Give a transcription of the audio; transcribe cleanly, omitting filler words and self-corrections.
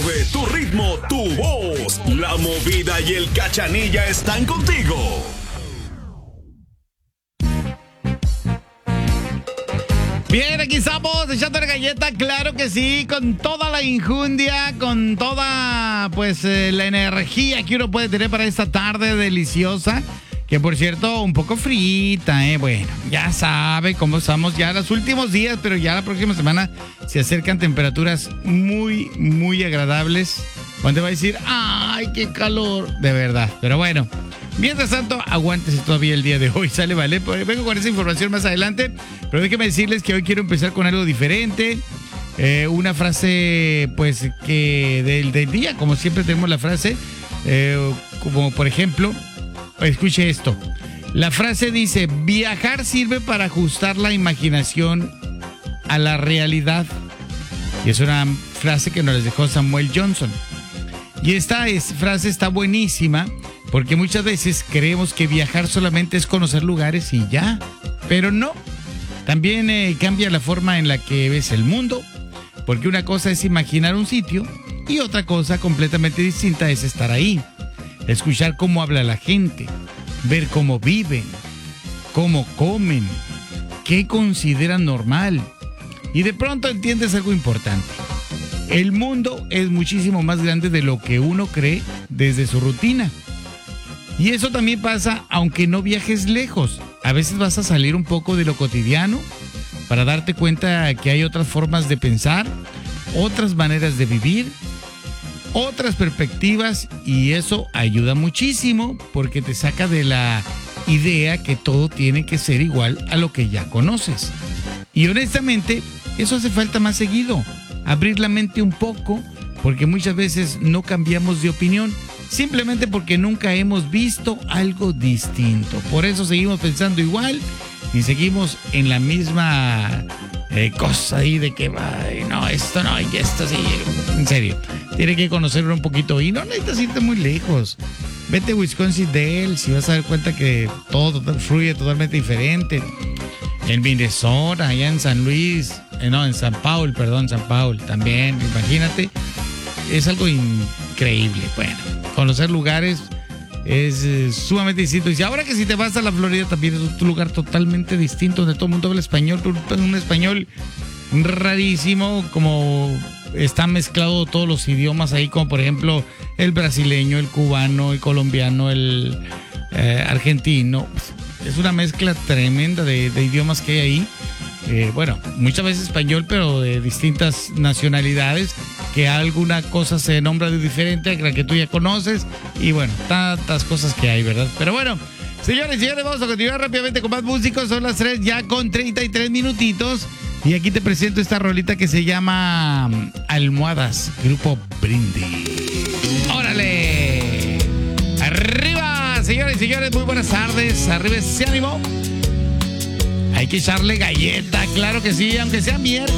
tarde, tu ritmo, tu voz. La movida y el cachanilla están contigo. Bien, aquí estamos echando la galleta, claro que sí, con toda la injundia, con toda, pues, la energía que uno puede tener para esta tarde deliciosa, que por cierto, un poco frita, bueno, ya sabe cómo estamos ya los últimos días, pero ya la próxima semana se acercan temperaturas muy, muy agradables, donde va a decir, ¡ay, qué calor! De verdad, pero bueno. Mientras tanto, aguántese todavía el día de hoy, ¿sale? Vale, pues vengo con esa información más adelante, pero déjenme decirles que hoy quiero empezar con algo diferente. Una frase, pues, que del día, como siempre tenemos la frase, como por ejemplo, escuche esto. La frase dice, viajar sirve para ajustar la imaginación a la realidad. Y es una frase que nos dejó Samuel Johnson. Y esta frase está buenísima, porque muchas veces creemos que viajar solamente es conocer lugares y ya, pero no. También cambia la forma en la que ves el mundo, porque una cosa es imaginar un sitio y otra cosa completamente distinta es estar ahí. Escuchar cómo habla la gente, ver cómo viven, cómo comen, qué consideran normal. Y de pronto entiendes algo importante. El mundo es muchísimo más grande de lo que uno cree desde su rutina. Y eso también pasa aunque no viajes lejos. A veces vas a salir un poco de lo cotidiano para darte cuenta que hay otras formas de pensar, otras maneras de vivir, otras perspectivas, y eso ayuda muchísimo porque te saca de la idea que todo tiene que ser igual a lo que ya conoces. Y honestamente, eso hace falta más seguido. Abrir la mente un poco, porque muchas veces no cambiamos de opinión, simplemente porque nunca hemos visto algo distinto. Por eso seguimos pensando igual y seguimos en la misma cosa ahí de que, ay, no, esto no, y esto sí. En serio, tiene que conocerlo un poquito y no necesitas irte muy lejos. Vete a Wisconsin Dells y vas a dar cuenta que todo fluye totalmente diferente. En Minnesota, allá en San Luis, en San Paul también, imagínate, es algo increíble. Bueno, conocer lugares es sumamente distinto. Y ahora que si te vas a la Florida también es otro lugar totalmente distinto, donde todo el mundo habla español, pero un español rarísimo, como están mezclados todos los idiomas ahí, como por ejemplo el brasileño, el cubano, el colombiano, el argentino. Es una mezcla tremenda de idiomas que hay ahí. Bueno, muchas veces español, pero de distintas nacionalidades, que alguna cosa se nombra de diferente a la que tú ya conoces. Y bueno, tantas cosas que hay, ¿verdad? Pero bueno, señores y señores, vamos a continuar rápidamente con más músicos. Son las 3 ya con 33 minutitos. Y aquí te presento esta rolita que se llama Almohadas, Grupo Brindis. ¡Órale! ¡Arriba! Señores y señores, muy buenas tardes. Arriba ese ánimo. Hay que echarle galleta, claro que sí, aunque sea miércoles.